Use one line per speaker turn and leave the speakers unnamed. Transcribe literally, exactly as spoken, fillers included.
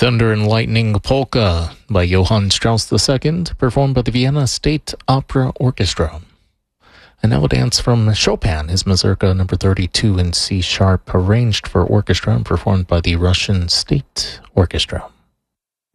Thunder and Lightning Polka by Johann Strauss the Second, performed by the Vienna State Opera Orchestra. And now a dance from Chopin, his Mazurka number thirty-two in C sharp, arranged for orchestra and performed by the Russian State Orchestra.